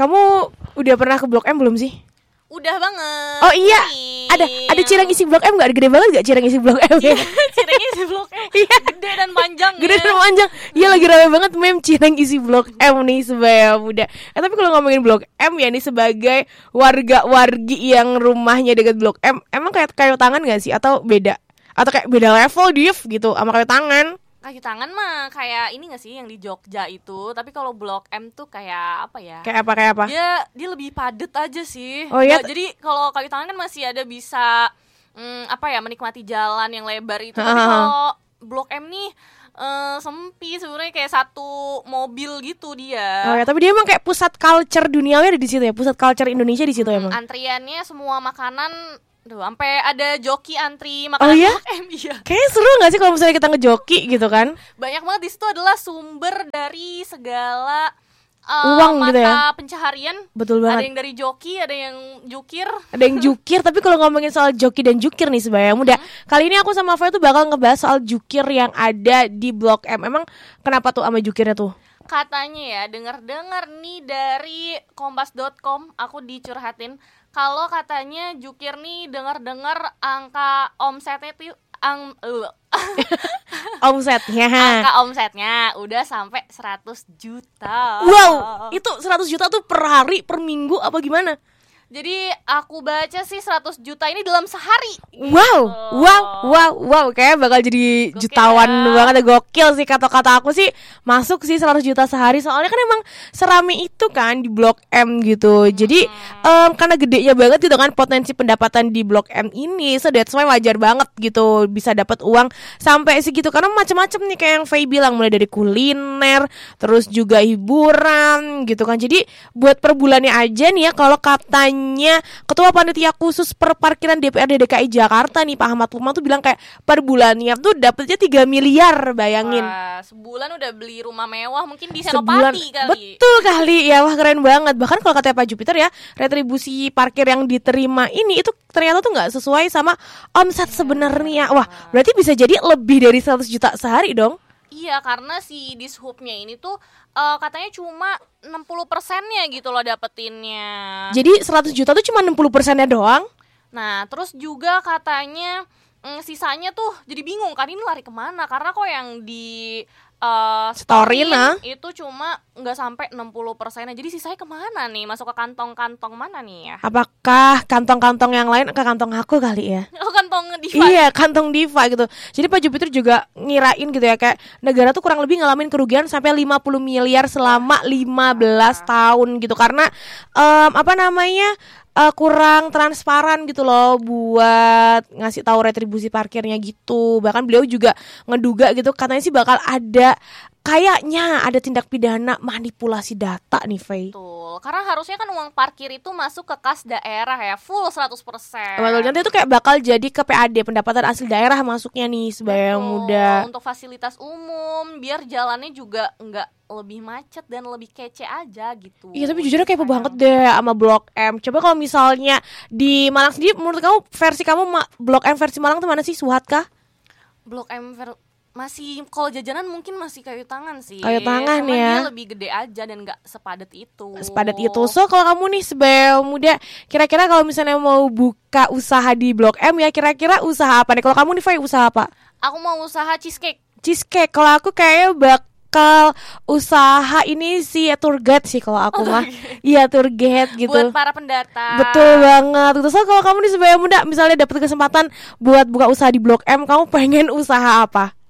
Kamu udah pernah ke Blok M belum sih? Udah banget. Oh iya, ada cireng isi Blok M nggak? Gede banget nggak cireng isi Blok M? Cireng isi Blok M. Iya. Gede dan panjang. Gede dan panjang. Iya lagi rame banget meme cireng isi Blok M nih sebaya muda. Tapi kalau ngomongin Blok M ya nih sebagai warga-wargi yang rumahnya dekat Blok M, emang kayak kayu tangan nggak sih atau beda? Atau kayak beda level div gitu sama kayu tangan? Kaki tangan mah kayak ini gak sih yang di Jogja itu. Tapi kalau Blok M tuh kayak apa ya? Kayak apa? Dia lebih padet aja sih. Oh iya. Jadi kalau kayu tangan kan masih ada bisa menikmati jalan yang lebar itu. Tapi kalau Blok M nih sempit sebenarnya, kayak satu mobil gitu dia. Oh ya, tapi dia emang kayak pusat culture duniawi ada di situ ya. Pusat culture Indonesia di situ emang. Antriannya semua makanan sampai ada joki antri makanan. Oh iya? Blok M, iya. Kayaknya seru gak sih kalau misalnya kita ngejoki gitu kan? Banyak banget di situ adalah sumber dari segala uang mata gitu ya? pencaharian. Betul banget. Ada yang dari joki, ada yang jukir. Ada yang jukir, tapi kalau ngomongin soal joki dan jukir nih sebaya muda, kali ini aku sama Fai tuh bakal ngebahas soal jukir yang ada di Blok M. Emang kenapa tuh sama jukirnya tuh? Katanya ya, dengar-dengar nih dari kompas.com, aku dicurhatin kalau katanya jukir nih dengar-dengar angka omsetnya tuh Omsetnya. angka omsetnya udah sampai 100 juta. Wow, itu 100 juta tuh per hari, per minggu apa gimana? Jadi aku baca sih 100 juta ini dalam sehari. Wow, kayak bakal jadi Gokil jutawan ya. banget, gokil sih. Kata-kata aku sih masuk sih 100 juta sehari. Soalnya kan emang serame itu kan di Blok M gitu. Jadi karena gedenya banget gitu kan potensi pendapatan di Blok M ini, so that's why wajar banget gitu bisa dapat uang sampai segitu. Karena macam-macam nih kayak yang Faye bilang, mulai dari kuliner, terus juga hiburan gitu kan. Jadi buat per bulannya aja nih ya, kalau katanya Ketua Panitia Khusus Perparkiran DPRD DKI Jakarta nih Pak Ahmad Lukman tuh bilang kayak per bulannya tuh dapetnya 3 miliar, bayangin. Wah, sebulan udah beli rumah mewah mungkin di Sebulan, Senopati kali. betul kali ya, wah keren banget. Bahkan kalau katanya Pak Jupiter ya, retribusi parkir yang diterima ini itu ternyata tuh nggak sesuai sama omset sebenarnya. Wah, berarti bisa jadi lebih dari 100 juta sehari dong. Iya, karena si dishubnya ini tuh katanya cuma 60%-nya gitu loh dapetinnya. Jadi 100 juta tuh cuma 60%-nya doang. Nah, terus juga katanya sisanya tuh jadi bingung kan, ini lari kemana? Karena kok yang di Story nah itu cuma nggak sampai 60%-nya. Jadi sisanya kemana nih? Masuk ke kantong-kantong mana nih ya? Apakah kantong-kantong yang lain ke kantong aku kali ya? Oh, kantong Diva. Iya, kantong Diva gitu. Jadi Pak Jupiter juga ngirain gitu ya, kayak negara tuh kurang lebih ngalamin kerugian sampai 50 miliar selama 15 tahun gitu. Karena kurang transparan gitu loh buat ngasih tahu retribusi parkirnya gitu. Bahkan beliau juga ngeduga gitu, katanya sih bakal kayaknya ada tindak pidana manipulasi data nih, Faye. Betul, karena harusnya kan uang parkir itu masuk ke kas daerah ya, full 100%. Betul, nanti itu kayak bakal jadi ke PAD, pendapatan asli daerah masuknya nih sebaya muda. Untuk fasilitas umum, biar jalannya juga nggak lebih macet dan lebih kece aja gitu. Iya, tapi jujurnya kepo banget deh sama Blok M. Coba kalau misalnya di Malang sendiri, menurut kamu versi kamu Blok M versi Malang tuh mana sih? Suhat kah? Blok M masih, kalau jajanan mungkin masih kayu tangan sih. Kayu tangan. Cuman ya. dia lebih gede aja dan nggak sepadat itu. So kalau kamu nih sebaya muda, kira-kira kalau misalnya mau buka usaha di Blok M ya, kira-kira usaha apa nih? Kalau kamu nih, Faye, usaha apa? Aku mau usaha cheesecake. Kalau aku kayaknya bakal usaha ini sih ya, tour guide sih kalau aku mah. Iya, tour guide gitu. Buat para pendatang. Betul banget. So kalau kamu nih sebaya muda misalnya dapat kesempatan buat buka usaha di Blok M, kamu pengen usaha apa?